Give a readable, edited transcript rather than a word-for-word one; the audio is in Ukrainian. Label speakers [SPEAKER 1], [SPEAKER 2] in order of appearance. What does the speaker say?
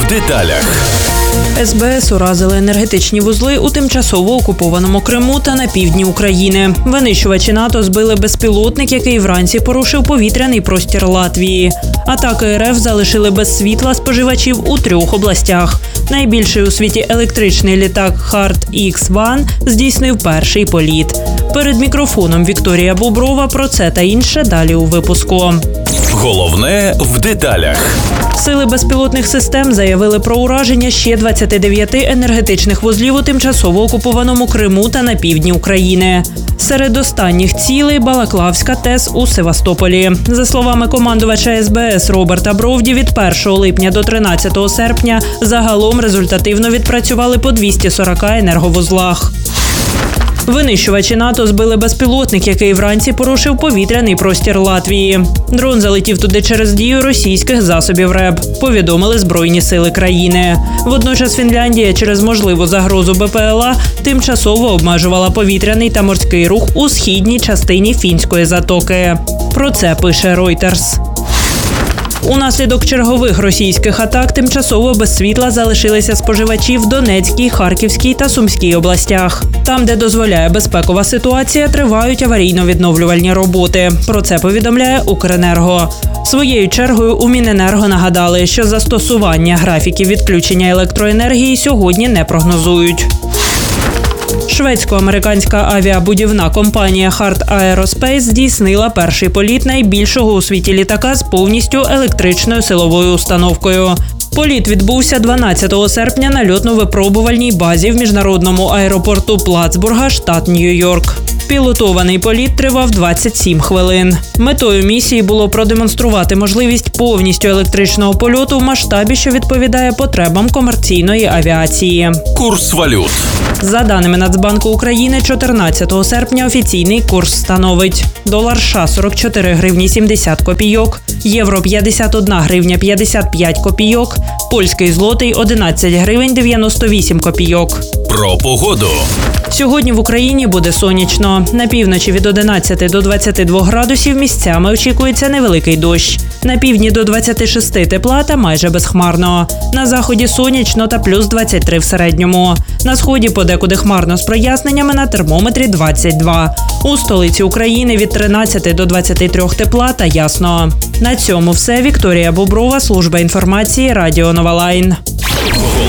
[SPEAKER 1] деталях.
[SPEAKER 2] СБС уразили енергетичні вузли у тимчасово окупованому Криму та на півдні України. Винищувачі НАТО збили безпілотник, який вранці порушив повітряний простір Латвії. Атаки РФ залишили без світла споживачів у 3 областях. Найбільший у світі електричний літак Hard X-1 здійснив перший політ. Перед мікрофоном Вікторія Боброва про це та інше далі у випуску.
[SPEAKER 1] Головне в деталях.
[SPEAKER 2] Сили безпілотних систем заявили про ураження ще 29 енергетичних вузлів у тимчасово окупованому Криму та на півдні України. Серед останніх цілей – Балаклавська ТЕС у Севастополі. За словами командувача СБС Роберта Бровді, від 1 липня до 13 серпня загалом результативно відпрацювали по 240 енерговузлах. Винищувачі НАТО збили безпілотник, який вранці порушив повітряний простір Латвії. Дрон залетів туди через дію російських засобів РЕБ, повідомили Збройні сили країни. Водночас Фінляндія через можливу загрозу БПЛА тимчасово обмежувала повітряний та морський рух у східній частині Фінської затоки. Про це пише Reuters. Унаслідок чергових російських атак тимчасово без світла залишилися споживачі в Донецькій, Харківській та Сумській областях. Там, де дозволяє безпекова ситуація, тривають аварійно-відновлювальні роботи. Про це повідомляє Укренерго. Своєю чергою у Міненерго нагадали, що застосування графіків відключення електроенергії сьогодні не прогнозують. Шведсько-американська авіабудівна компанія Heart Aerospace здійснила перший політ найбільшого у світі літака з повністю електричною силовою установкою. Політ відбувся 12 серпня на льотно-випробувальній базі в міжнародному аеропорту Платсбурга, штат Нью-Йорк. Пілотований політ тривав 27 хвилин. Метою місії було продемонструвати можливість повністю електричного польоту в масштабі, що відповідає потребам комерційної авіації.
[SPEAKER 1] Курс валют.
[SPEAKER 2] За даними Нацбанку України, 14 серпня офіційний курс становить: долар США – 44 гривні 70 копійок, євро – 51 гривня 55 копійок, польський злотий – 11 гривень 98 копійок.
[SPEAKER 1] Про погоду.
[SPEAKER 2] Сьогодні в Україні буде сонячно. На півночі від 11 до 22 градусів місцями очікується невеликий дощ. На півдні до 26 тепла та майже безхмарно. На заході сонячно та плюс 23 в середньому. На сході подекуди хмарно з проясненнями, на термометрі 22. У столиці України від 13 до 23 тепла та ясно. На цьому все. Вікторія Боброва, служба інформації, Радіо Нова Лайн.